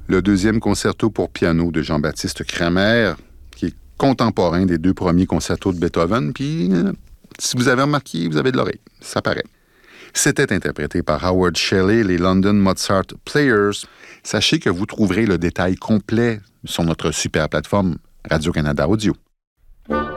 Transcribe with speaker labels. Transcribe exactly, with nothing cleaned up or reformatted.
Speaker 1: le deuxième concerto pour piano de Jean-Baptiste Cramer, qui est contemporain des deux premiers concertos de Beethoven, puis euh, si vous avez remarqué, vous avez de l'oreille, ça paraît. C'était interprété par Howard Shelley, les London Mozart Players. Sachez que vous trouverez le détail complet sur notre super plateforme Radio-Canada Audio.